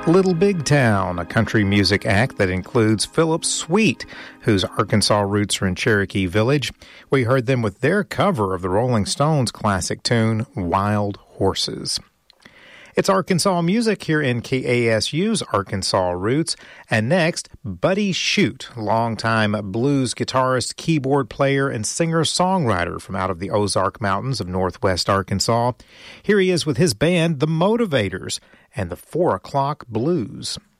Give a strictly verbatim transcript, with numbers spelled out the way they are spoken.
Little Big Town, a country music act that includes Philip Sweet, whose Arkansas roots are in Cherokee Village. We heard them with their cover of the Rolling Stones' classic tune, Wild Horses. It's Arkansas music here in K A S U's Arkansas Roots. And next, Buddy Shute, longtime blues guitarist, keyboard player, and singer-songwriter from out of the Ozark Mountains of northwest Arkansas. Here he is with his band, The Motivators, and the Four O'Clock Blues.